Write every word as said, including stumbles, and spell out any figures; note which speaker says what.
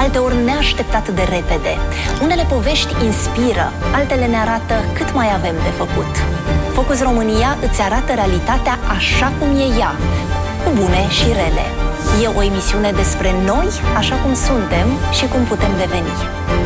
Speaker 1: alteori neașteptat de repede. Unele povești inspiră, altele ne arată cât mai avem de făcut. Focus România îți arată realitatea așa cum e ea, cu bune și rele. E o emisiune despre noi, așa cum suntem și cum putem deveni.